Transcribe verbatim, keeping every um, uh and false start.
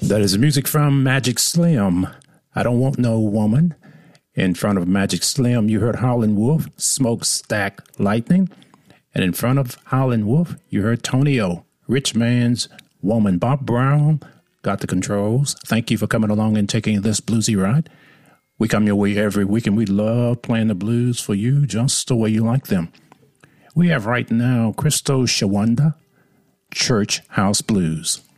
That is music from Magic Slim. I Don't Want No Woman. In front of Magic Slim, you heard Howlin' Wolf, Smokestack Lightning. And in front of Howlin' Wolf, you heard Tonio, Rich Man's Woman. Bob Brown got the controls. Thank you for coming along and taking this bluesy ride. We come your way every week, and we love playing the blues for you just the way you like them. We have right now Christo Shawanda, Church House Blues.